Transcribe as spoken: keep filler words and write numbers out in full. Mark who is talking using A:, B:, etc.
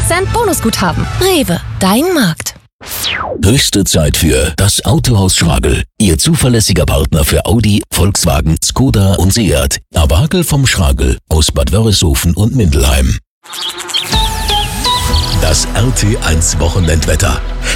A: Prozent Bonusguthaben. Rewe, dein Markt.
B: Höchste Zeit für das Autohaus Schragel. Ihr zuverlässiger Partner für Audi, Volkswagen, Skoda und Seat. Awagel vom Schragel aus Bad Wörishofen und Mindelheim. Das R T eins Wochenendwetter.